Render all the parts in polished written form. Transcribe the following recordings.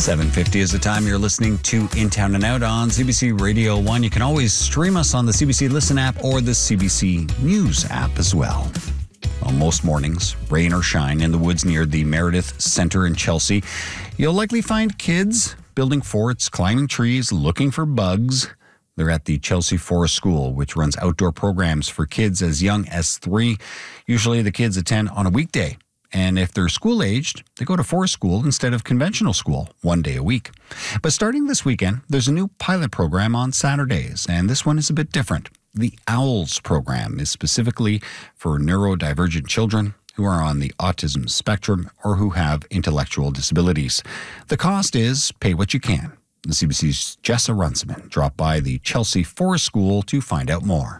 7:50 is the time you're listening to In Town and Out on CBC Radio 1. You can always stream us on the CBC Listen app or the CBC News app as well. On most mornings, rain or shine, in the woods near the Meredith Centre in Chelsea, you'll likely find kids building forts, climbing trees, looking for bugs. They're at the Chelsea Forest School, which runs outdoor programs for kids as young as 3. Usually the kids attend on a weekday. And if they're school-aged, they go to forest school instead of conventional school 1 day a week. But starting this weekend, there's a new pilot program on Saturdays, and this one is a bit different. The OWLS program is specifically for neurodivergent children who are on the autism spectrum or who have intellectual disabilities. The cost is pay what you can. The CBC's Jessa Runciman dropped by the Chelsea Forest School to find out more.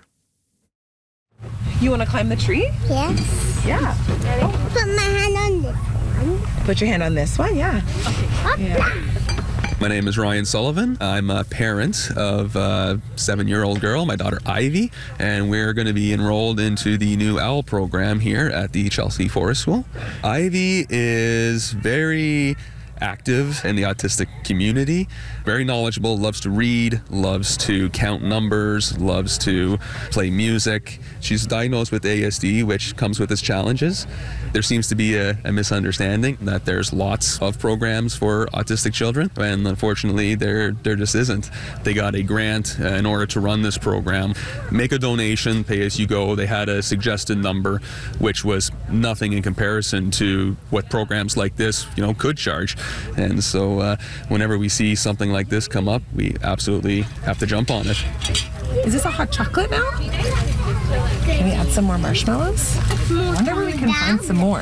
You want to climb the tree? Yes. Yeah. Put my hand on this one. Put your hand on this one, yeah. Okay. Yeah. My name is Ryan Sullivan. I'm a parent of a 7-year-old girl, my daughter Ivy, and we're going to be enrolled into the new OWL program here at the Chelsea Forest School. Ivy is very active in the autistic community, very knowledgeable, loves to read, loves to count numbers, loves to play music. She's diagnosed with ASD, which comes with its challenges. There seems to be a misunderstanding that there's lots of programs for autistic children, and unfortunately there just isn't. They got a grant in order to run this program. Make a donation, pay as you go. They had a suggested number, which was nothing in comparison to what programs like this, could charge. And so whenever we see something like this come up, we absolutely have to jump on it. Is this a hot chocolate now? Can we add some more marshmallows? I wonder where we can find some more.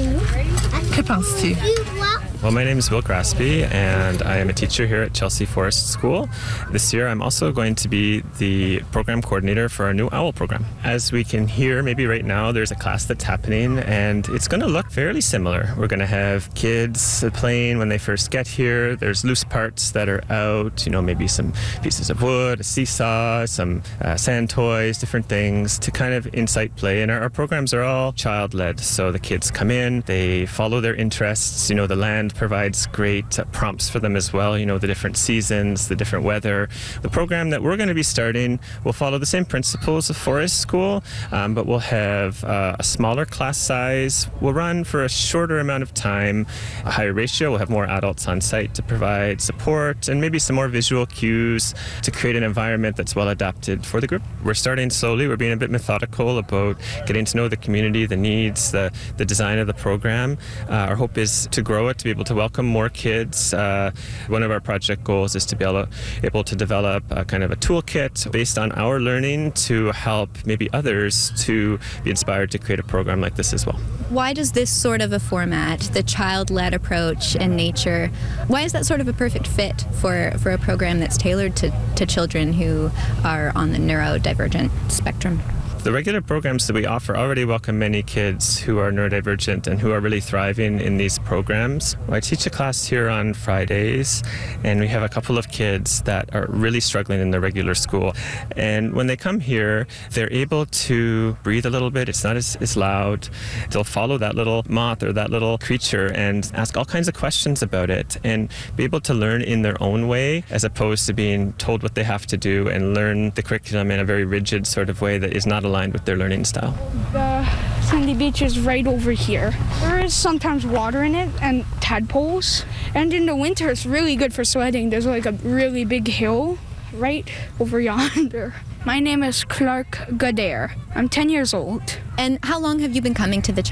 Que penses-tu? Well, my name is Will Graspy, and I am a teacher here at Chelsea Forest School. This year, I'm also going to be the program coordinator for our new OWL program. As we can hear, maybe right now, there's a class that's happening, and it's going to look fairly similar. We're going to have kids playing when they first get here. There's loose parts that are out, maybe some pieces of wood, a seesaw, some sand toys, different things to kind of incite play. And our programs are all child-led, so the kids come in, they follow their interests. The land provides great prompts for them as well, the different seasons, the different weather. The program that we're going to be starting will follow the same principles of Forest School, but we'll have a smaller class size. We'll run for a shorter amount of time, a higher ratio. We'll have more adults on site to provide support and maybe some more visual cues to create an environment that's well adapted for the group. We're starting slowly. We're being a bit methodical about getting to know the community, the needs, the design of the program. Our hope is to grow it, to be able to welcome more kids. One of our project goals is to be able to develop kind of a toolkit based on our learning to help maybe others to be inspired to create a program like this as well. Why does this sort of a format, the child-led approach and nature, why is that sort of a perfect fit for a program that's tailored to children who are on the neurodivergent spectrum? The regular programs that we offer already welcome many kids who are neurodivergent and who are really thriving in these programs. I teach a class here on Fridays, and we have a couple of kids that are really struggling in the regular school. And when they come here, they're able to breathe a little bit. It's not as loud. They'll follow that little moth or that little creature and ask all kinds of questions about it and be able to learn in their own way as opposed to being told what they have to do and learn the curriculum in a very rigid sort of way that is not aligned with their learning style. The sandy beach is right over here. There is sometimes water in it and tadpoles. And in the winter, it's really good for sledding. There's like a really big hill right over yonder. My name is Clark Godair. I'm 10 years old. And how long have you been coming to the